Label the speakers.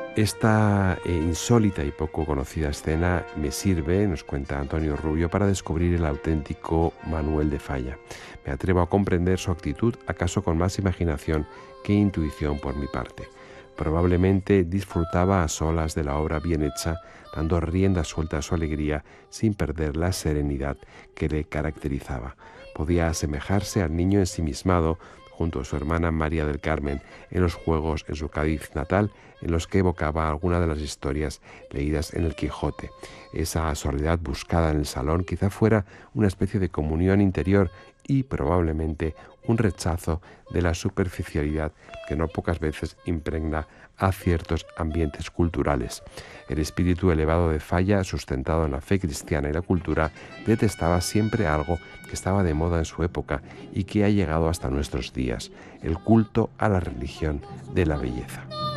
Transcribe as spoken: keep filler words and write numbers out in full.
Speaker 1: Esta eh, insólita y poco conocida escena me sirve, nos cuenta Antonio Rubio, para descubrir el auténtico Manuel de Falla. Me atrevo a comprender su actitud, acaso con más imaginación que intuición por mi parte. Probablemente disfrutaba a solas de la obra bien hecha, dando rienda suelta a su alegría sin perder la serenidad que le caracterizaba. Podía asemejarse al niño ensimismado junto a su hermana María del Carmen en los juegos en su Cádiz natal, en los que evocaba alguna de las historias leídas en el Quijote. Esa soledad buscada en el salón quizá fuera una especie de comunión interior y probablemente un rechazo de la superficialidad que no pocas veces impregna a ciertos ambientes culturales. El espíritu elevado de Falla, sustentado en la fe cristiana y la cultura, detestaba siempre algo que estaba de moda en su época y que ha llegado hasta nuestros días: el culto a la religión de la belleza.